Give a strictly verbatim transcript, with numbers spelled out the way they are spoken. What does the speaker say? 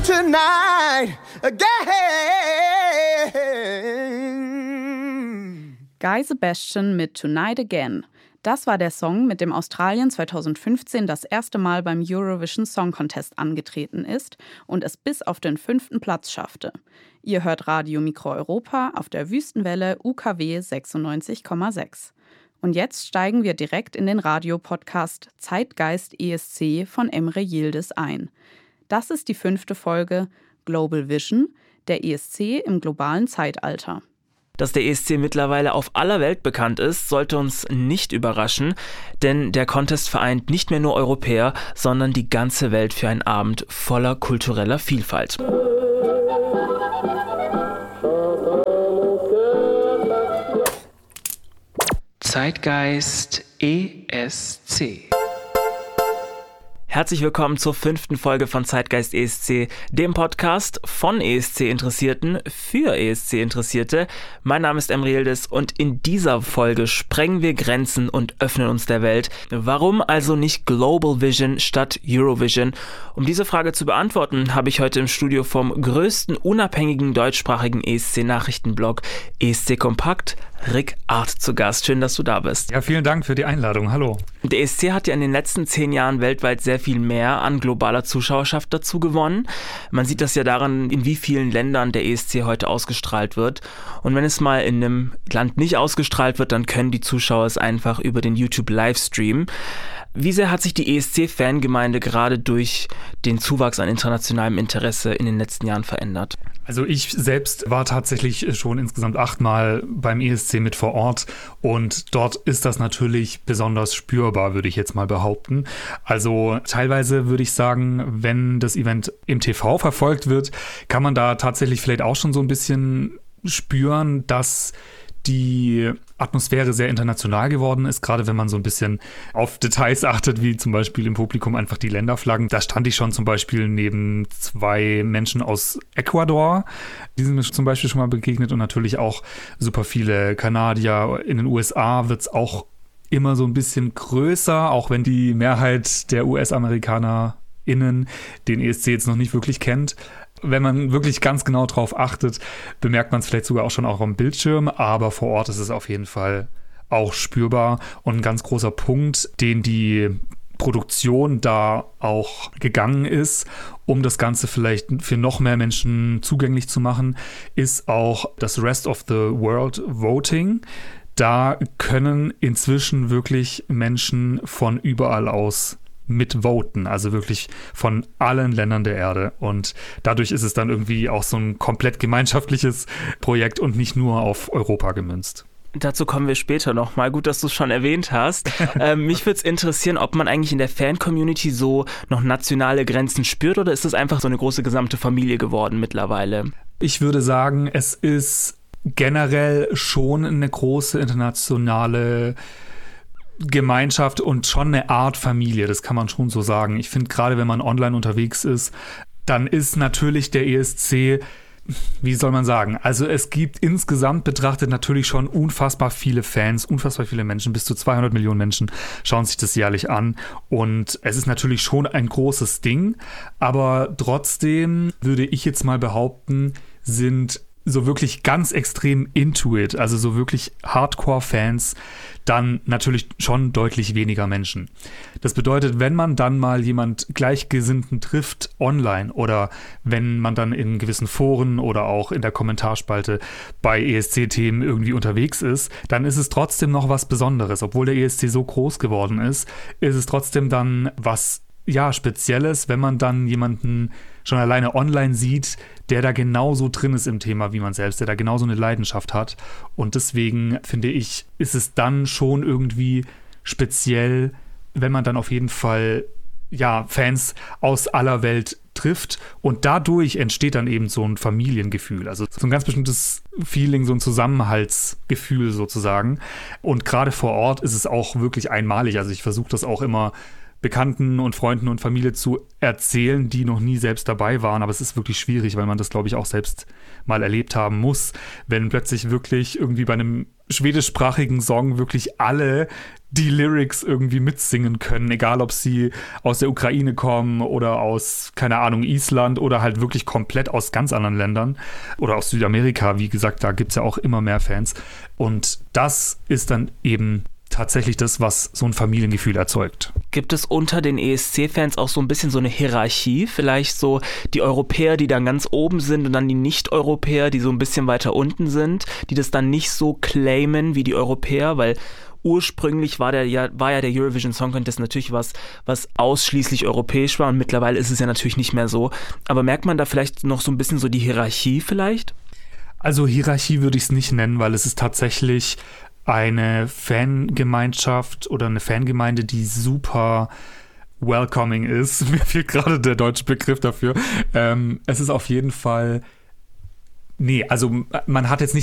Tonight again. Guy Sebastian mit Tonight Again. Das war der Song, mit dem Australien zweitausendfünfzehn das erste Mal beim Eurovision Song Contest angetreten ist und es bis auf den fünften Platz schaffte. Ihr hört Radio Mikro Europa auf der Wüstenwelle U K W sechsundneunzig Komma sechs. Und jetzt steigen wir direkt in den Radiopodcast Zeitgeist E S C von Emre Yildiz ein. Das ist die fünfte Folge Global Vision, der E S C im globalen Zeitalter. Dass der E S C mittlerweile auf aller Welt bekannt ist, sollte uns nicht überraschen, denn der Contest vereint nicht mehr nur Europäer, sondern die ganze Welt für einen Abend voller kultureller Vielfalt. Zeitgeist E S C. Herzlich willkommen zur fünften Folge von Zeitgeist E S C, dem Podcast von E S C-Interessierten für E S C-Interessierte. Mein Name ist Emre Yildiz und in dieser Folge sprengen wir Grenzen und öffnen uns der Welt. Warum also nicht Global Vision statt Eurovision? Um diese Frage zu beantworten, habe ich heute im Studio vom größten unabhängigen deutschsprachigen E S C-Nachrichtenblog E S C Kompakt Rick Arndt zu Gast. Schön, dass du da bist. Ja, vielen Dank für die Einladung. Hallo. Der E S C hat ja in den letzten zehn Jahren weltweit sehr viel mehr an globaler Zuschauerschaft dazu gewonnen. Man sieht das ja daran, in wie vielen Ländern der E S C heute ausgestrahlt wird. Und wenn es mal in einem Land nicht ausgestrahlt wird, dann können die Zuschauer es einfach über den YouTube-Livestream. Wie sehr hat sich die E S C-Fangemeinde gerade durch den Zuwachs an internationalem Interesse in den letzten Jahren verändert? Also ich selbst war tatsächlich schon insgesamt achtmal beim E S C mit vor Ort und dort ist das natürlich besonders spürbar, würde ich jetzt mal behaupten. Also teilweise würde ich sagen, wenn das Event im T V verfolgt wird, kann man da tatsächlich vielleicht auch schon so ein bisschen spüren, dass die Atmosphäre sehr international geworden ist, gerade wenn man so ein bisschen auf Details achtet, wie zum Beispiel im Publikum einfach die Länderflaggen. Da stand ich schon zum Beispiel neben zwei Menschen aus Ecuador, die sind mir zum Beispiel schon mal begegnet und natürlich auch super viele Kanadier. In den U S A wird es auch immer so ein bisschen größer, auch wenn die Mehrheit der U S-AmerikanerInnen den E S C jetzt noch nicht wirklich kennt. Wenn man wirklich ganz genau drauf achtet, bemerkt man es vielleicht sogar auch schon auch am Bildschirm, aber vor Ort ist es auf jeden Fall auch spürbar und ein ganz großer Punkt, den die Produktion da auch gegangen ist, um das Ganze vielleicht für noch mehr Menschen zugänglich zu machen, ist auch das Rest of the World Voting. Da können inzwischen wirklich Menschen von überall aus mitvoten, also wirklich von allen Ländern der Erde. Und dadurch ist es dann irgendwie auch so ein komplett gemeinschaftliches Projekt und nicht nur auf Europa gemünzt. Dazu kommen wir später nochmal. Gut, dass du es schon erwähnt hast. ähm, mich würde es interessieren, ob man eigentlich in der Fan-Community so noch nationale Grenzen spürt oder ist es einfach so eine große gesamte Familie geworden mittlerweile? Ich würde sagen, es ist generell schon eine große internationale Gemeinschaft und schon eine Art Familie, das kann man schon so sagen. Ich finde, gerade wenn man online unterwegs ist, dann ist natürlich der E S C, wie soll man sagen, also es gibt insgesamt betrachtet natürlich schon unfassbar viele Fans, unfassbar viele Menschen, bis zu zweihundert Millionen Menschen schauen sich das jährlich an und es ist natürlich schon ein großes Ding, aber trotzdem würde ich jetzt mal behaupten, sind so wirklich ganz extrem into it, also so wirklich Hardcore-Fans, dann natürlich schon deutlich weniger Menschen. Das bedeutet, wenn man dann mal jemand Gleichgesinnten trifft online oder wenn man dann in gewissen Foren oder auch in der Kommentarspalte bei E S C-Themen irgendwie unterwegs ist, dann ist es trotzdem noch was Besonderes. Obwohl der E S C so groß geworden ist, ist es trotzdem dann was ja, Spezielles, wenn man dann jemanden schon alleine online sieht, der da genauso drin ist im Thema wie man selbst, der da genauso eine Leidenschaft hat. Und deswegen finde ich, ist es dann schon irgendwie speziell, wenn man dann auf jeden Fall ja, Fans aus aller Welt trifft und dadurch entsteht dann eben so ein Familiengefühl, also so ein ganz bestimmtes Feeling, so ein Zusammenhaltsgefühl sozusagen. Und gerade vor Ort ist es auch wirklich einmalig, also ich versuche das auch immer Bekannten und Freunden und Familie zu erzählen, die noch nie selbst dabei waren. Aber es ist wirklich schwierig, weil man das, glaube ich, auch selbst mal erlebt haben muss, wenn plötzlich wirklich irgendwie bei einem schwedischsprachigen Song wirklich alle die Lyrics irgendwie mitsingen können, egal ob sie aus der Ukraine kommen oder aus, keine Ahnung, Island oder halt wirklich komplett aus ganz anderen Ländern oder aus Südamerika. Wie gesagt, da gibt es ja auch immer mehr Fans. Und das ist dann eben tatsächlich das, was so ein Familiengefühl erzeugt. Gibt es unter den E S C-Fans auch so ein bisschen so eine Hierarchie? Vielleicht so die Europäer, die dann ganz oben sind und dann die Nicht-Europäer, die so ein bisschen weiter unten sind, die das dann nicht so claimen wie die Europäer, weil ursprünglich war der ja, war ja der Eurovision Song Contest natürlich was, was ausschließlich europäisch war und mittlerweile ist es ja natürlich nicht mehr so. Aber merkt man da vielleicht noch so ein bisschen so die Hierarchie vielleicht? Also Hierarchie würde ich es nicht nennen, weil es ist tatsächlich eine Fangemeinschaft oder eine Fangemeinde, die super welcoming ist. Mir fehlt gerade der deutsche Begriff dafür. Ähm, es ist auf jeden Fall Nee, also man hat jetzt nicht